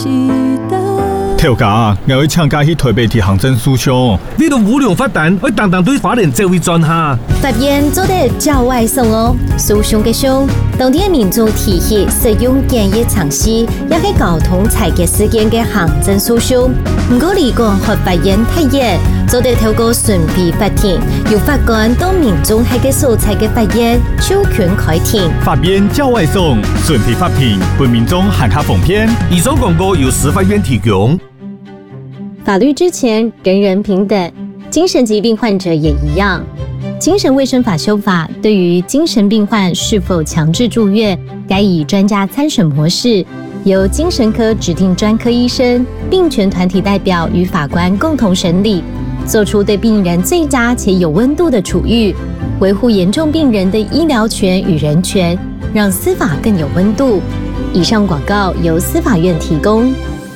跳架，我去请假去台北提行政诉讼。 你都无良发蛋，我当当对法律这位专下。 法院做得较外送哦，诉讼嘅凶，当地民众提起使用检疫常识，也係交通裁决事件嘅行政訴訟。唔過離過和法院體現，做得透過順備法庭，由法官到民眾喺嘅所在嘅法院授權開庭。 法院較外送，順備法庭，為民眾限卡奉騙。 以上廣告由司法院提供。 法律之前，人人平等，精神疾病患者也一样。精神卫生法修法对于精神病患是否强制住院，该以专家参审模式，由精神科指定专科医生、病权团体代表与法官共同审理，做出对病人最佳且有温度的处遇，维护严重病人的医疗权与人权，让司法更有温度。以上广告由司法院提供。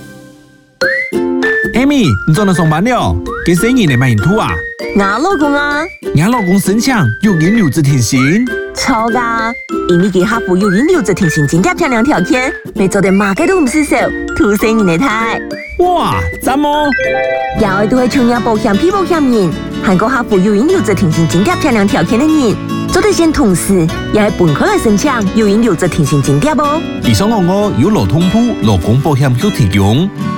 Amy， 你做到上班了？给生意你买印图啊？ 我老公啊， 我老公申請育嬰留職停薪。 錯噶，因為佢客戶育嬰留職停薪，增加漂亮條件，你做得馬嘅都唔是少，土生人的態。 哇，讚麼？ 有嘅都係創業保險、批保險人，韓國客戶育嬰留職停薪，增加漂亮條件的人，做得先同時，也係本科來申請育嬰留職停薪增加啵。 以上我有勞通部勞工保險局提供。